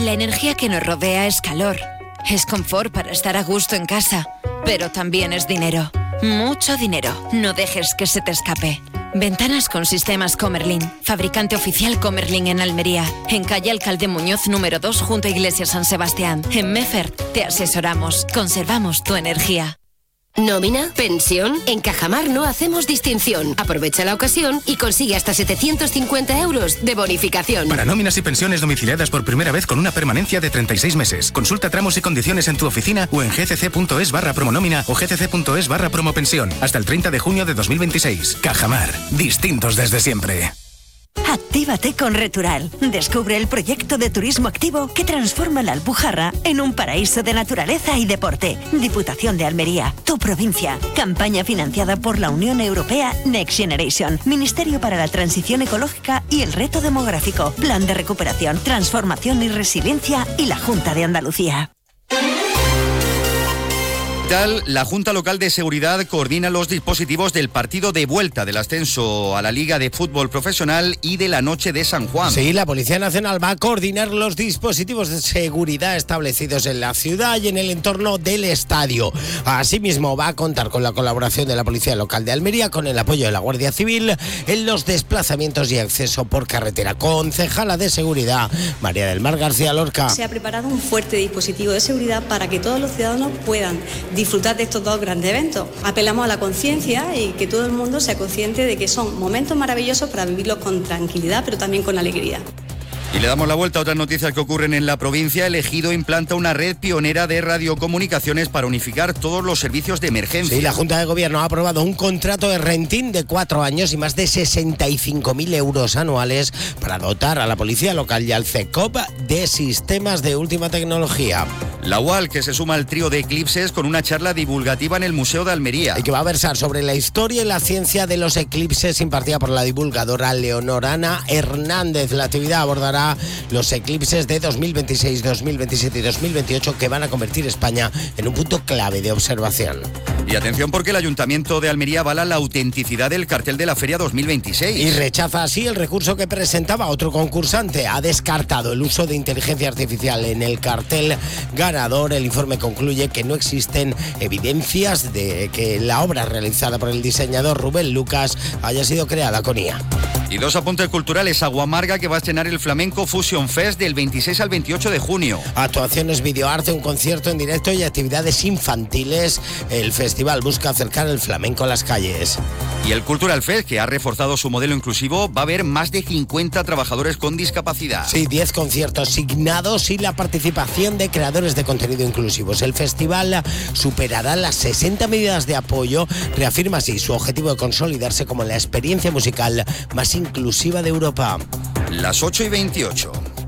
La energía que nos rodea es calor, es confort para estar a gusto en casa, pero también es dinero. Mucho dinero. No dejes que se te escape. Ventanas con sistemas Comerlin. Fabricante oficial Comerlin en Almería. En calle Alcalde Muñoz número 2 junto a Iglesia San Sebastián. En Meffert te asesoramos. Conservamos tu energía. ¿Nómina? ¿Pensión? En Cajamar no hacemos distinción. Aprovecha la ocasión y consigue hasta 750 euros de bonificación. Para nóminas y pensiones domiciliadas por primera vez con una permanencia de 36 meses. Consulta tramos y condiciones en tu oficina o en gcc.es/promonómina o gcc.es/promopensión. Hasta el 30 de junio de 2026. Cajamar. Distintos desde siempre. Actívate con Retural. Descubre el proyecto de turismo activo que transforma la Alpujarra en un paraíso de naturaleza y deporte. Diputación de Almería, tu provincia. Campaña financiada por la Unión Europea Next Generation, Ministerio para la Transición Ecológica y el Reto Demográfico, Plan de Recuperación, Transformación y Resiliencia y la Junta de Andalucía. La Junta Local de Seguridad coordina los dispositivos del partido de vuelta del ascenso a la Liga de Fútbol Profesional y de la Noche de San Juan. Sí, la Policía Nacional va a coordinar los dispositivos de seguridad establecidos en la ciudad y en el entorno del estadio. Asimismo, va a contar con la colaboración de la Policía Local de Almería, con el apoyo de la Guardia Civil en los desplazamientos y acceso por carretera. Concejala de Seguridad, María del Mar García Lorca. Se ha preparado un fuerte dispositivo de seguridad para que todos los ciudadanos puedan disfrutar de estos dos grandes eventos. Apelamos a la conciencia y que todo el mundo sea consciente de que son momentos maravillosos para vivirlos con tranquilidad, pero también con alegría. Y le damos la vuelta a otras noticias que ocurren en la provincia. El Ejido implanta una red pionera de radiocomunicaciones para unificar todos los servicios de emergencia. Sí, la Junta de Gobierno ha aprobado un contrato de renting de 4 años y más de 65.000 euros anuales para dotar a la Policía Local y al CECOP de sistemas de última tecnología. La UAL, que se suma al trío de eclipses con una charla divulgativa en el Museo de Almería. Y que va a versar sobre la historia y la ciencia de los eclipses, impartida por la divulgadora Leonor Ana Hernández. La actividad abordará los eclipses de 2026, 2027 y 2028 que van a convertir España en un punto clave de observación. Y atención, porque el Ayuntamiento de Almería avala la autenticidad del cartel de la Feria 2026. Y rechaza así el recurso que presentaba otro concursante. Ha descartado el uso de inteligencia artificial en el cartel ganador. El informe concluye que no existen evidencias de que la obra realizada por el diseñador Rubén Lucas haya sido creada con IA. Y dos apuntes culturales. Aguamarga, que va a estrenar el Flamenco Fusion Fest del 26 al 28 de junio. Actuaciones, videoarte, un concierto en directo y actividades infantiles. El festival busca acercar el flamenco a las calles. Y el Cultural Fest, que ha reforzado su modelo inclusivo, va a haber más de 50 trabajadores con discapacidad. Sí, 10 conciertos signados y la participación de creadores de contenido inclusivos. El festival superará las 60 medidas de apoyo. Reafirma así su objetivo de consolidarse como la experiencia musical más inclusiva de Europa. Las 8:28.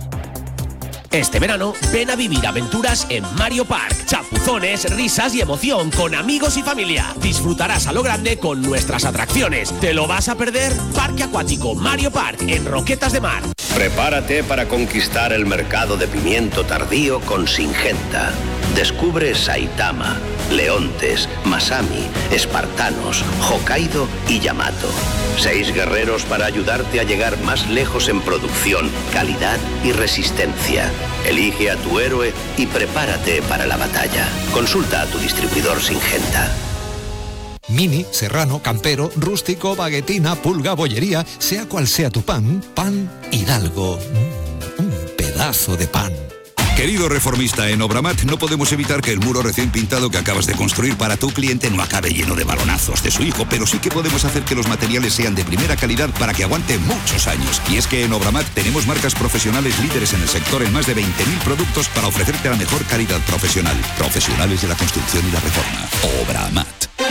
Este verano, ven a vivir aventuras en Mario Park. Chapuzones, risas y emoción con amigos y familia. Disfrutarás a lo grande con nuestras atracciones. ¿Te lo vas a perder? Parque Acuático Mario Park en Roquetas de Mar. Prepárate para conquistar el mercado de pimiento tardío con Singenta. Descubre Saitama, Leontes, Masami, Espartanos, Hokkaido y Yamato. 6 guerreros para ayudarte a llegar más lejos en producción, calidad y resistencia. Elige a tu héroe y prepárate para la batalla. Consulta a tu distribuidor Singenta. Mini, serrano, campero, rústico, baguetina, pulga, bollería, sea cual sea tu pan, Pan Hidalgo. Un pedazo de pan. Querido reformista, en Obramat no podemos evitar que el muro recién pintado que acabas de construir para tu cliente no acabe lleno de balonazos de su hijo, pero sí que podemos hacer que los materiales sean de primera calidad para que aguante muchos años. Y es que en Obramat tenemos marcas profesionales líderes en el sector en más de 20.000 productos para ofrecerte la mejor calidad profesional. Profesionales de la construcción y la reforma. Obramat.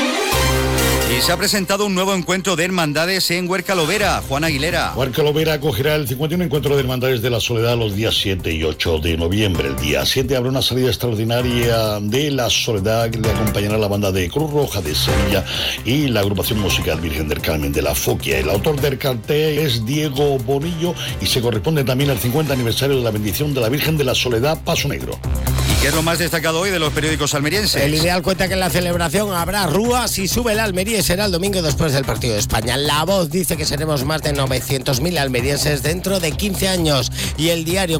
Y se ha presentado un nuevo encuentro de hermandades en Huerca Lovera. Juan Aguilera. Huerca Lovera acogerá el 51 encuentro de hermandades de la Soledad los días 7 y 8 de noviembre. El día 7 habrá una salida extraordinaria de la Soledad que le acompañará la banda de Cruz Roja de Sevilla y la agrupación musical Virgen del Carmen de la Foquia. El autor del cartel es Diego Bonillo y se corresponde también al 50 aniversario de la bendición de la Virgen de la Soledad, Paso Negro. ¿Y qué es lo más destacado hoy de los periódicos almerienses? El Ideal cuenta que en la celebración habrá rúas y sube el Almería y será el domingo después del partido de España. La Voz dice que seremos más de 900.000 almerienses dentro de 15 años y el diario